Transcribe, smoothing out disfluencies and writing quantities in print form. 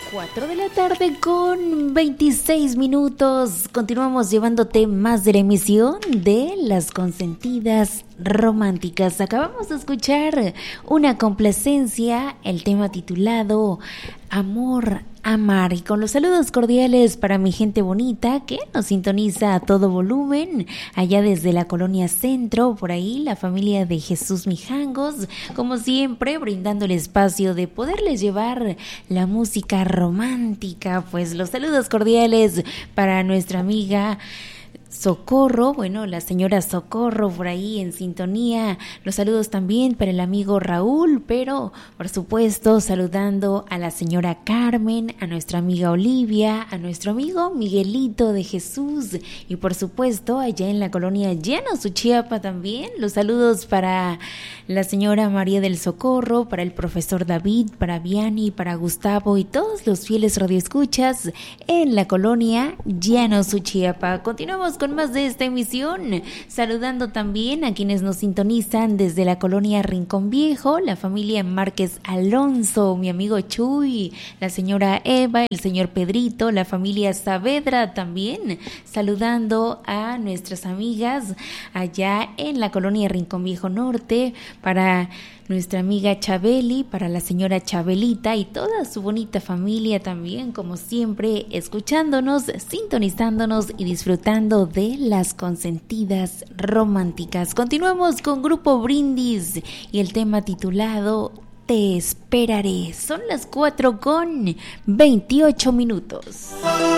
4 de la tarde con 26 minutos. Continuamos llevándote más de la emisión de Las Consentidas Románticas. Acabamos de escuchar una complacencia, el tema titulado Amor, Amar, y con los saludos cordiales para mi gente bonita que nos sintoniza a todo volumen allá desde la Colonia Centro, por ahí la familia de Jesús Mijangos, como siempre brindando el espacio de poderles llevar la música romántica. Pues los saludos cordiales para nuestra amiga Socorro, bueno, la señora Socorro por ahí en sintonía. Los saludos también para el amigo Raúl, pero por supuesto saludando a la señora Carmen, a nuestra amiga Olivia, a nuestro amigo Miguelito de Jesús y por supuesto allá en la colonia Llanos Suchiapa también. Los saludos para la señora María del Socorro, para el profesor David, para Vianney, para Gustavo y todos los fieles radioescuchas en la colonia Llanos Suchiapa. Continuamos con más de esta emisión, saludando también a quienes nos sintonizan desde la colonia Rincón Viejo, la familia Márquez Alonso, mi amigo Chuy, la señora Eva, el señor Pedrito, la familia Saavedra también, saludando a nuestras amigas allá en la colonia Rincón Viejo Norte, para nuestra amiga Chabeli, para la señora Chabelita y toda su bonita familia también, como siempre, escuchándonos, sintonizándonos y disfrutando de Las Consentidas Románticas. Continuamos con Grupo Brindis y el tema titulado Te esperaré. Son las 4:28 minutos.